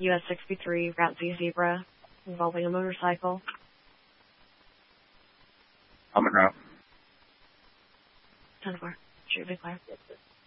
US 63, Route Z Zebra, involving a motorcycle. I'm in route. 10-4. Should be clear.